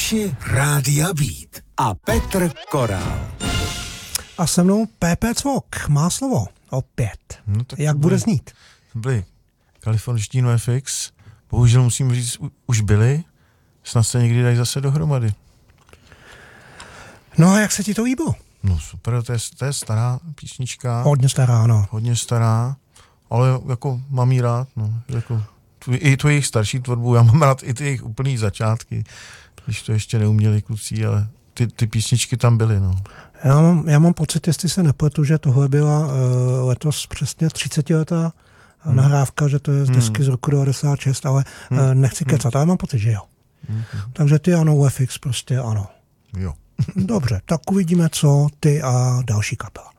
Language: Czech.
Posluchači Rádia Beat a Petr Korál. A se mnou PP Cvok má slovo opět. No, tak jak bude znít? Byli kalifornští NoFX, bohužel musím říct, už byli, snad se někdy dají zase dohromady. No a jak se ti to líbilo? No super, to je stará písnička. Hodně stará, ano. Hodně stará, ale jako mám jí rád, no. Jako, i tu jejich starší tvorbu, já mám rád i ty jejich úplný začátky, když to ještě neuměli kluci, ale ty písničky tam byly, no. Já mám pocit, jestli se nepletu, že tohle byla letos přesně 30letá nahrávka, že to je z desky z roku 96, ale nechci kecat, ale mám pocit, že jo. Takže ty ano, FX prostě ano. Jo. Dobře, tak uvidíme, co ty a další kapela.